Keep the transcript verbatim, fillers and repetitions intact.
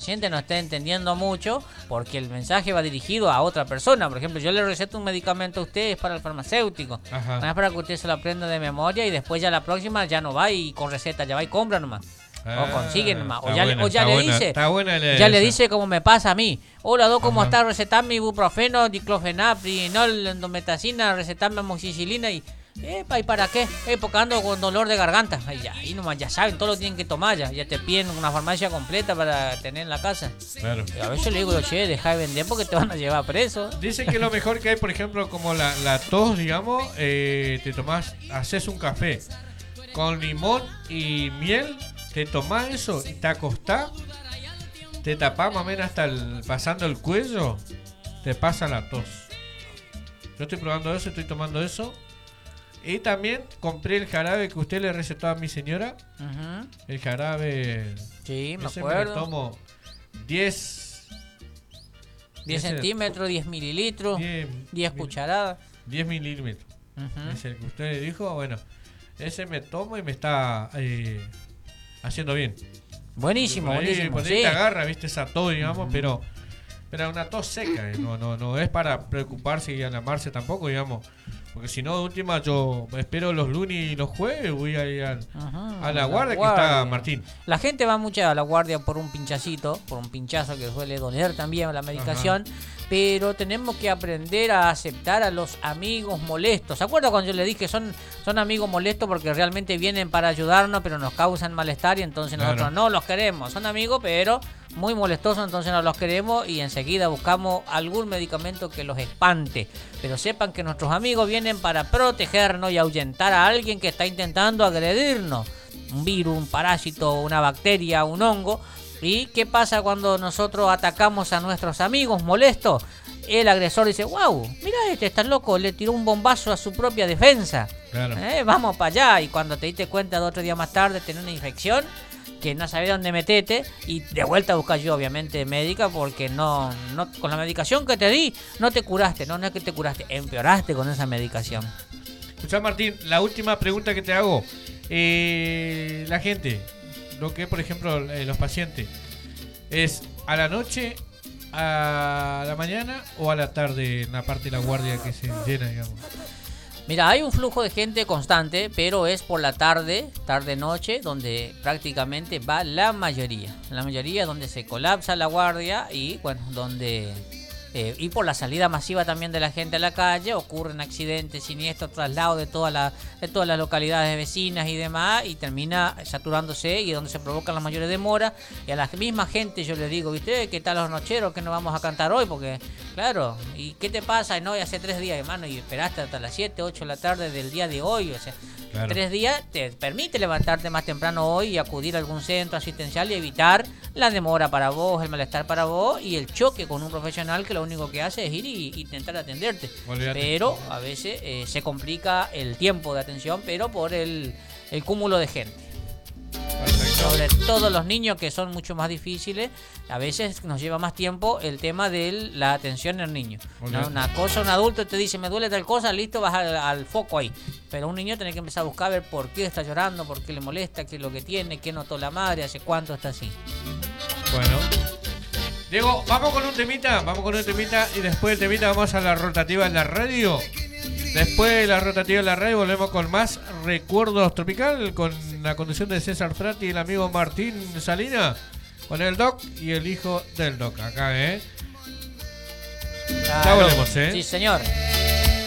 paciente no esté entendiendo mucho porque el mensaje va dirigido a otra persona. Por ejemplo, yo le receto un medicamento a usted, es para el farmacéutico. Ajá. No es para que usted se lo aprenda de memoria y después ya la próxima ya no va y con receta, ya va y compra nomás. Ah, o consigue nomás. O está ya, buena, o ya está le buena, dice, está buena la- ya le esa. dice como me pasa a mí. Hola, Doc, ¿cómo Ajá. está? Recetame ibuprofeno, diclofenac, Prinol, endometacina, recetame amoxicilina y... Epa, ¿y para qué? Eh, porque ando con dolor de garganta. Ay, ya, y nomás, ya saben, todo lo tienen que tomar ya. Ya te piden una farmacia completa para tener en la casa. Claro. Y a veces le digo, che, deja de vender porque te van a llevar preso. Dicen que lo mejor que hay, por ejemplo, como la, la tos, digamos, eh, te tomás, haces un café con limón y miel, te tomás eso y te acostás, te tapás más o menos hasta el, pasando el cuello, te pasa la tos. Yo estoy probando eso, estoy tomando eso. Y también compré el jarabe que usted le recetó a mi señora. Uh-huh. El jarabe. Sí, me ese acuerdo. Me lo tomo diez diez centímetros, diez mililitros, diez cucharadas. diez milímetros. Uh-huh. Es el que usted le dijo. Bueno, ese me tomo y me está eh, haciendo bien. Buenísimo, por ahí, buenísimo. por ahí Sí. te agarra, viste, esa tos, digamos, Uh-huh. pero. Pero una tos seca, eh, no, no, no es para preocuparse y alarmarse tampoco, digamos. Porque si no, de última, yo espero los lunes y los jueves, voy a ir al, Ajá, a la guardia que guardia. está Martín. La gente va mucho a la guardia por un pinchacito, por un pinchazo que suele doler también la medicación. Ajá. Pero tenemos que aprender a aceptar a los amigos molestos. ¿Se acuerda cuando yo le dije son, son amigos molestos porque realmente vienen para ayudarnos, pero nos causan malestar y entonces Claro. nosotros no los queremos? Son amigos, pero muy molestosos, entonces no los queremos y enseguida buscamos algún medicamento que los espante. Pero sepan que nuestros amigos vienen para protegernos y ahuyentar a alguien que está intentando agredirnos. Un virus, un parásito, una bacteria, un hongo. ¿Y qué pasa cuando nosotros atacamos a nuestros amigos molestos? El agresor dice, wow, mira este, está loco, le tiró un bombazo a su propia defensa. Claro. Eh, vamos para allá. Y cuando te diste cuenta de otro día más tarde, tenés una infección que no sabés dónde metete y de vuelta a buscar yo, obviamente, médica, porque no, no con la medicación que te di, no te curaste, no, no es que te curaste, empeoraste con esa medicación. Escuchá, Martín, la última pregunta que te hago. Eh, la gente, lo que por ejemplo eh, los pacientes, ¿es a la noche, a la mañana o a la tarde en la parte de la guardia que se llena, digamos? Mira, hay un flujo de gente constante, pero es por la tarde, tarde-noche, donde prácticamente va la mayoría. La mayoría donde se colapsa la guardia y, bueno, donde... Eh, y por la salida masiva también de la gente a la calle, ocurren accidentes, siniestros, traslados de, toda la, de todas las localidades vecinas y demás, y termina saturándose y es donde se provocan las mayores demoras. Y a la misma gente yo le digo, ¿viste? ¿Qué tal los nocheros que no vamos a cantar hoy? Porque, claro, ¿y qué te pasa? No, y hace tres días, hermano, y esperaste hasta las siete, ocho de la tarde del día de hoy, o sea... Claro. Tres días te permite levantarte más temprano hoy y acudir a algún centro asistencial y evitar la demora para vos, el malestar para vos y el choque con un profesional que lo único que hace es ir y, y intentar atenderte. Olvídate. Pero a veces eh, se complica el tiempo de atención, pero por el, el cúmulo de gente. Perfecto. Sobre todo los niños, que son mucho más difíciles, a veces nos lleva más tiempo el tema de la atención al niño. ¿No? Una cosa, un adulto te dice, me duele tal cosa, listo, vas al, al foco ahí. Pero un niño tiene que empezar a buscar a ver por qué está llorando, por qué le molesta, qué es lo que tiene, qué notó la madre, hace cuánto está así. Bueno. Diego, vamos con un temita, vamos con un temita y después del temita vamos a la rotativa en la radio. Después de la rotativa en la radio volvemos con más Recuerdos Tropical con la conducción de César Frati y el amigo Martín Salina con el Doc y el hijo del Doc acá, ¿eh? Claro. Ya volvemos, ¿eh? Sí, señor.